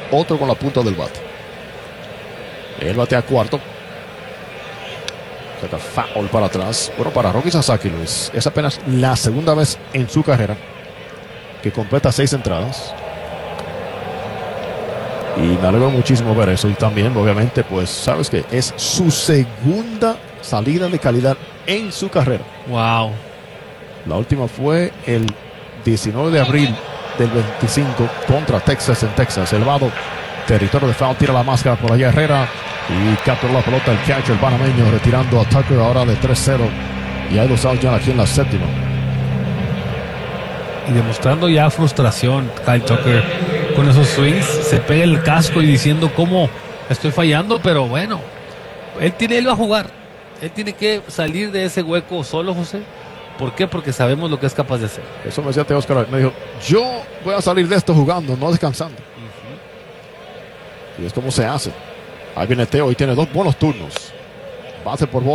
otro con la punta del bate. Él batea cuarto. Saca foul para atrás. Bueno, para Roki Sasaki, Luis, es apenas la segunda vez en su carrera que completa 6 entradas. Y me alegro muchísimo ver eso. Y también, obviamente, pues, sabes que es su segunda salida de calidad en su carrera. Wow. La última fue el 19 de abril del 25 contra Texas en Texas. Elevado, territorio de foul, tira la máscara por allá Herrera y captura la pelota el catcher, el panameño, retirando a Tucker ahora de 3-0. Y hay 2 outs ya aquí en la séptima. Y demostrando ya frustración, Kyle Tucker, con esos swings, se pega el casco y diciendo cómo estoy fallando, pero bueno, él va a jugar. Él tiene que salir de ese hueco solo, José. ¿Por qué? Porque sabemos lo que es capaz de hacer. Eso me decía Teo Oscar. Me dijo, yo voy a salir de esto jugando, no descansando. Y es como se hace. Ahí viene Teo y tiene 2 buenos turnos. Base por bola.